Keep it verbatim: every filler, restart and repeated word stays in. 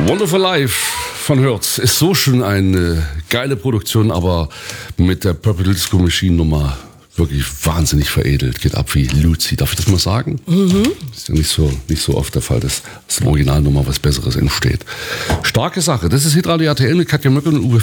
Wonderful Life von Hertz ist so schon eine geile Produktion, aber mit der Purple Disco Machine Nummer wirklich wahnsinnig veredelt. Geht ab wie Lucy. Darf ich das mal sagen? Mhm. Ist ja nicht so, nicht so oft der Fall, dass aus der Originalnummer was Besseres entsteht. Starke Sache. Das ist Hitradio R T L mit Katja Möckel und Uwe